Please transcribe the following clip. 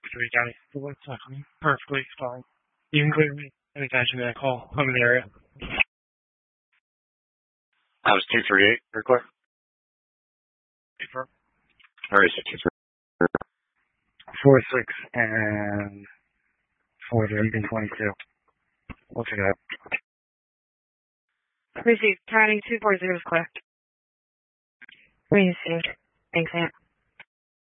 3 County. So what's happening? Perfectly fine. You can clear me anytime you need a call. I'm in the area. I was 238, very clear. Where is it? 46 and 40 and 22. We'll check it out. Received. County 240 is clear. Received. Thanks, Aunt.